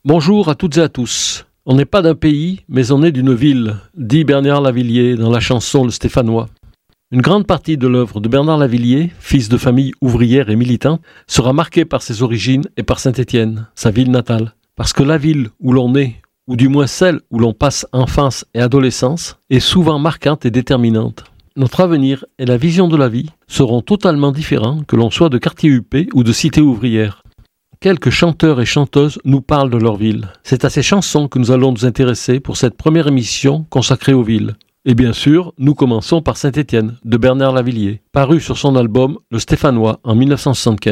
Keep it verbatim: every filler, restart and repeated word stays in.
Bonjour à toutes et à tous. On n'est pas d'un pays, mais on est d'une ville, dit Bernard Lavilliers dans la chanson Le Stéphanois. Une grande partie de l'œuvre de Bernard Lavilliers, fils de famille ouvrière et militante, sera marquée par ses origines et par Saint-Étienne, sa ville natale. Parce que la ville où l'on est, ou du moins celle où l'on passe enfance et adolescence, est souvent marquante et déterminante. Notre avenir et la vision de la vie seront totalement différents que l'on soit de quartier huppé ou de cité ouvrière. Quelques chanteurs et chanteuses nous parlent de leur ville. C'est à ces chansons que nous allons nous intéresser pour cette première émission consacrée aux villes. Et bien sûr, nous commençons par Saint-Étienne, de Bernard Lavilliers, paru sur son album Le Stéphanois en dix-neuf cent soixante-quinze.